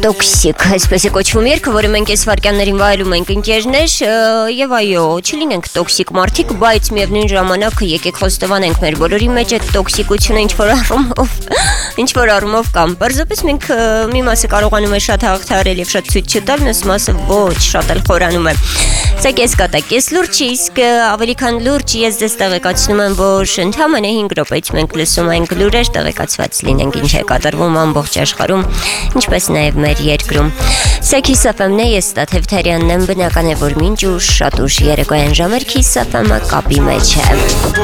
Տոքսիկ, այսպես է կոչվում երգը, որը մենք այս վարքյաններին վայելում ենք ընկերներ, եւ այո, չլինենք տոքսիկ մարդիկ, բայց միևնույն ժամանակ եկեք խոստովանենք մեր բոլորի մեջ այդ տոքսիկությունը ինչ-որ առումով կամ պարզապես մենք մի մասը կարողանում է շատ հաղթահարել եւ շատ ցույց չտալ, մյուս մասը ոչ, շատ էլ խորանում է։ Սա կես լուրջ չի, իսկ ավելի քան լուրջ ես ձեզ տեղեկացնում եմ, որ ընդամենը 5 րոպեից մենք լսում ենք լուրեր, տեղեկացված լինենք ինչ է կատարվում ամբողջ աշխարհում, ինչպես նաև մեր երկրում։ Սա Kiss FM-ն է, ես Տաթև Թերյանն եմ, բնական է, որ մինչ ուշ, շատ ուշ երեկոյան ժամեր Kiss FM-ը կապի մեջ է։